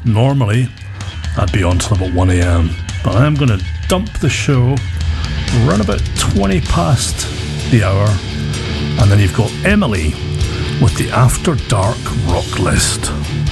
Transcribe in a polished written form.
Normally, I'd be on till about 1 a.m, but I'm going to dump the show around about 20 past the hour, and then you've got Emily with the After Dark Rock List.